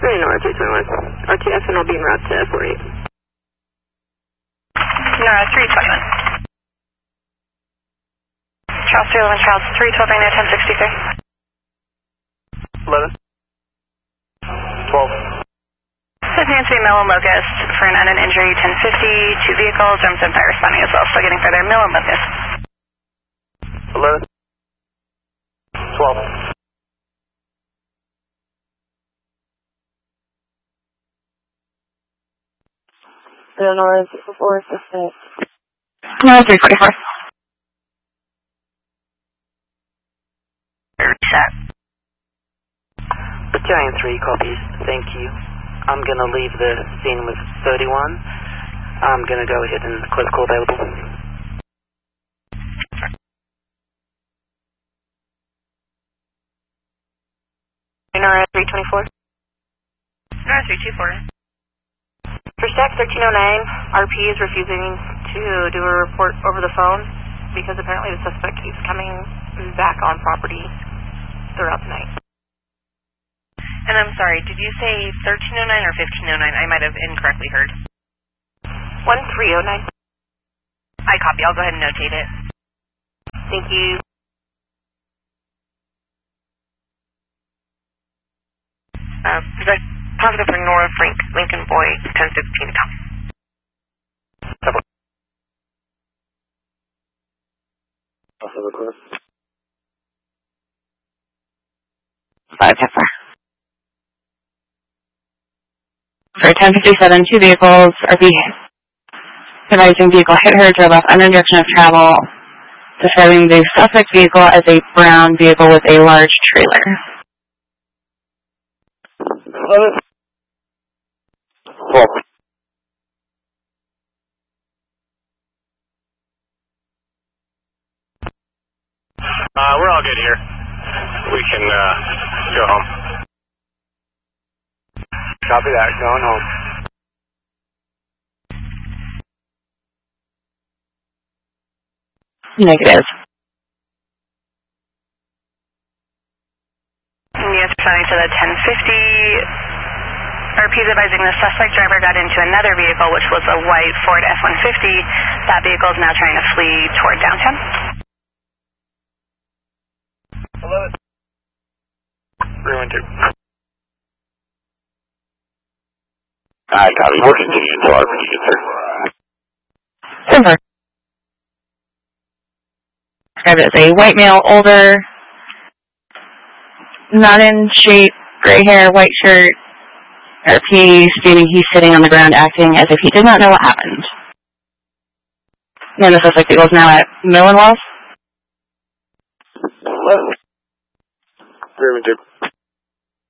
Nora 321. RTF and I'll be en route to 48. Nora 321. Charles 311, Charles 312, Magna 1063. 11. 12. This is Nancy Mill and Locust for an unknown injury, 1050, 2 vehicles, Remsen Fire responding as well, still getting further, Mill and Locust. 11. 12. Nora 344, assistant. Nora 344. Reset. Battalion 3 copies, thank you. I'm going to leave the scene with 31. I'm going to go ahead and close call available. Nora 324. Nora 324. For stack 1309, RP is refusing to do a report over the phone because apparently the suspect keeps coming back on property throughout the night. And I'm sorry, did you say 1309 or 1509? I might have incorrectly heard. 1309. I copy. I'll go ahead and notate it. Thank you. Is that positive for Nora Frank Lincoln Boy 1015 copy? Also request. 5 Pepper. For 1057, 2 vehicles, RP advising vehicle hit her, drove off under direction of travel, describing the suspect vehicle as a brown vehicle with a large trailer. 11. 12. We're all good here. We can go home. Copy that. Going home. Negative. Yes, responding to the 1050. RP is advising the suspect driver got into another vehicle, which was a white Ford F-150. That vehicle is now trying to flee toward downtown. 11. 312. Alright, copy. We'll continue until our gets there. Simple. Described as a white male, older, not in shape, gray hair, white shirt. RP stating he's sitting on the ground acting as if he did not know what happened. And the suspect vehicle is now at Mill and Wells. 312.